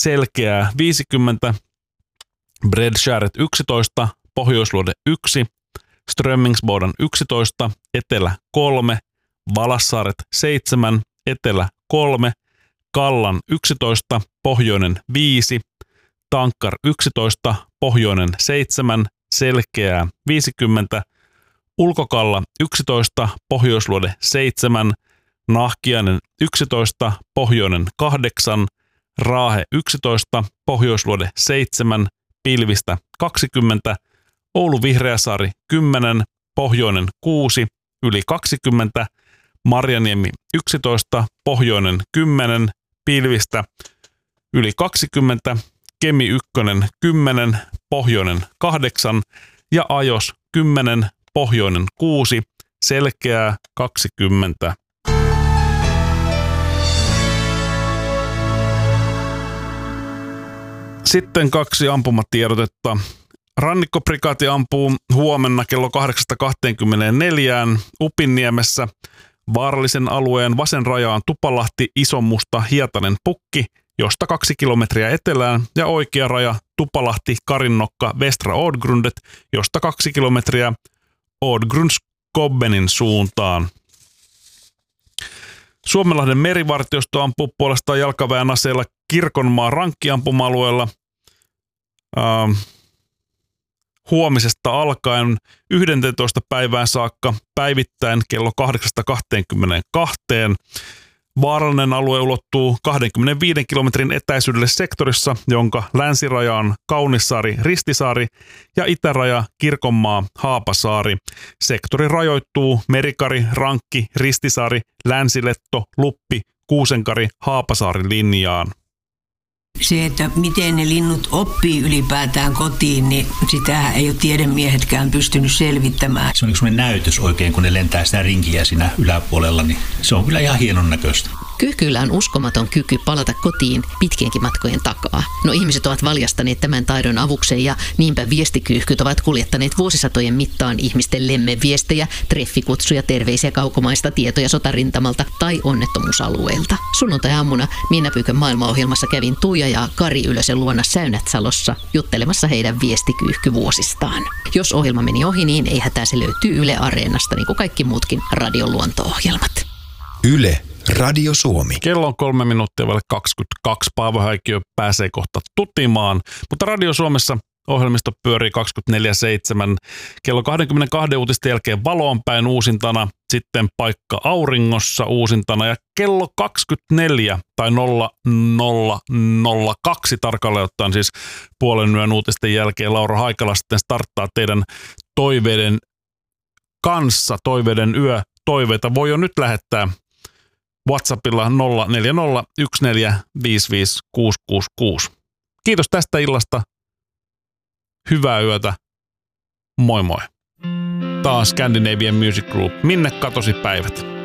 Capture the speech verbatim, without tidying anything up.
Selkeää viisikymmentä, Bredskäret yksitoista, Pohjoisluode yksi, Strömmingsboden yksitoista, Etelä kolme, Valassaaret seitsemän, Etelä kolme, Kallan yksitoista, Pohjoinen viisi, Tankkar yksitoista, Pohjoinen seitsemän, Selkeää viisikymmentä, Ulkokalla yksitoista, Pohjoisluode seitsemän, Nahkiainen yksitoista, Pohjoinen kahdeksan, Raahe yksitoista, Pohjoisluode seitsemän, Pilvistä kaksikymmentä, Oulu Vihreäsaari kymmenen, Pohjoinen kuusi, yli kaksikymmentä, Marjaniemi yksitoista, Pohjoinen kymmenen, Pilvistä yli kaksikymmentä, Kemi yksi kymmenen, Pohjoinen kahdeksan ja Ajos kymmenen, Pohjoinen kuusi, Selkeää kaksikymmentä. Sitten kaksi ampumatiedotetta. Rannikkoprikaati ampuu huomenna kello kahdeksan kaksikymmentäneljä Upinniemessä. Vaarallisen alueen vasen rajaan Tupalahti, Isonmusta, Hietanen, Pukki, josta kaksi kilometriä etelään, ja oikea raja Tupalahti, Karinnokka, Västra Ådgrundet, josta kaksi kilometriä Ådgrundskobbenin suuntaan. Suomenlahden merivartiosto ampuu puolestaan jalkaväen aseella Kirkonmaan rankkiampuma-alueella ähm, huomisesta alkaen yhdentoista päivään saakka päivittäin kello kahdeksan kaksikymmentäkaksi. Vaarallinen alue ulottuu kaksikymmentäviisi kilometrin etäisyydelle sektorissa, jonka länsiraja on Kaunissaari, Ristisaari ja itäraja Kirkonmaa, Haapasaari. Sektori rajoittuu Merikari, Rankki, Ristisaari, Länsiletto, Luppi, Kuusenkari, Haapasaari linjaan. Se, että miten ne linnut oppii ylipäätään kotiin, niin sitä ei ole tiedemiehetkään pystynyt selvittämään. Se on yksi näytös oikein, kun ne lentää sitä rinkiä siinä yläpuolella, niin se on kyllä ihan hienon näköistä. Kyyhkyillä on uskomaton kyky palata kotiin pitkienkin matkojen takaa. No ihmiset ovat valjastaneet tämän taidon avukseen ja niinpä viestikyyhkyt ovat kuljettaneet vuosisatojen mittaan ihmisten lemmenviestejä, treffikutsuja, terveisiä kaukomaista, tietoja sotarintamalta tai onnettomuusalueelta. Sunnuntai-aamuna Minnäpyykön maailmaohjelmassa kävin Tuija ja Kari Ylösen luona Säynät-Salossa juttelemassa heidän viestikyyhkyvuosistaan. Jos ohjelma meni ohi, niin ei hätää, se löytyy Yle Areenasta, niin kuin kaikki muutkin radion luonto-ohjelmat. Yle Radio Suomi. Kello on kolme minuuttia vielä kaksikymmentäkaksi. Paavo Häikkiö pääsee kohta tutimaan, mutta Radio Suomessa ohjelmisto pyörii kaksikymmentäneljä seitsemän. Kello kaksikymmentäkaksi uutisten jälkeen Valoon päin uusintana, sitten Paikka auringossa uusintana ja kello kaksikymmentäneljä tai nolla nolla nolla kaksi tarkalleen ottaen siis puolen yön uutisten jälkeen Laura Haikala sitten starttaa teidän toiveiden kanssa, toiveiden yö. Toiveita voi jo nyt lähettää WhatsAppilla nolla neljä nolla yksi neljä viisi viisi kuusi kuusi kuusi. Kiitos tästä illasta. Hyvää yötä. Moi moi. Taas Scandinavian Music Group. Minne katosi päivät?